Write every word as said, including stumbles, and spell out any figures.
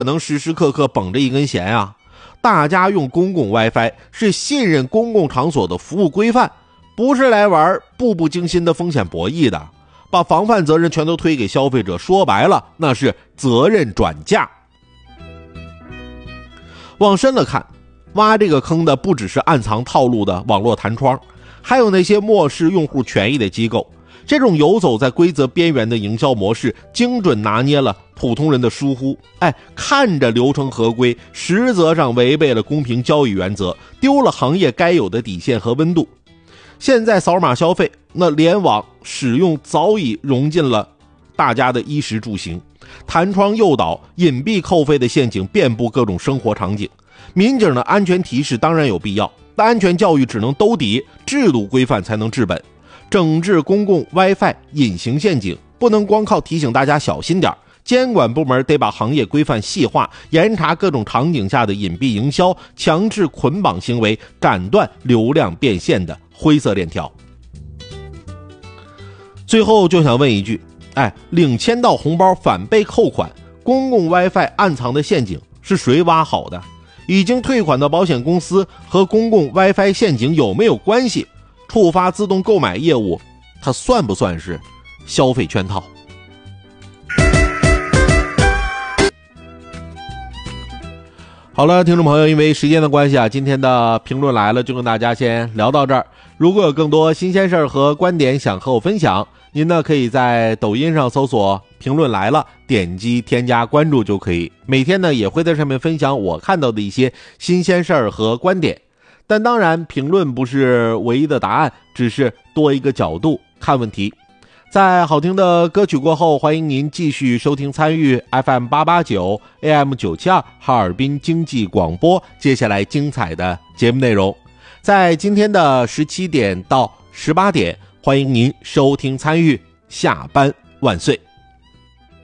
可能时时刻刻绷着一根弦啊。大家用公共 WiFi 是信任公共场所的服务规范，不是来玩步步惊心的风险博弈的。把防范责任全都推给消费者，说白了那是责任转嫁。往深了看，挖这个坑的不只是暗藏套路的网络弹窗，还有那些漠视用户权益的机构。这种游走在规则边缘的营销模式，精准拿捏了普通人的疏忽，哎，看着流程合规，实则上违背了公平交易原则，丢了行业该有的底线和温度。现在扫码消费，那联网使用早已融进了大家的衣食住行，弹窗诱导、隐蔽扣费的陷阱遍布各种生活场景。民警的安全提示当然有必要，但安全教育只能兜底，制度规范才能治本。整治公共 WiFi 隐形陷阱，不能光靠提醒大家小心点，监管部门得把行业规范细化，严查各种场景下的隐蔽营销，强制捆绑行为，斩断流量变现的灰色链条。最后就想问一句，哎，领签到红包反被扣款，公共 WiFi 暗藏的陷阱是谁挖好的？已经退款的保险公司和公共 WiFi 陷阱有没有关系？触发自动购买业务，它算不算是消费圈套？好了，听众朋友，因为时间的关系啊，今天的评论来了就跟大家先聊到这儿。如果有更多新鲜事儿和观点想和我分享，您呢可以在抖音上搜索评论来了，点击添加关注就可以。每天呢也会在上面分享我看到的一些新鲜事儿和观点。但当然，评论不是唯一的答案，只是多一个角度看问题。在好听的歌曲过后，欢迎您继续收听参与 F M 八八九 A M 九七二 哈尔滨经济广播接下来精彩的节目内容。在今天的十七点到十八点，欢迎您收听参与，下班万岁。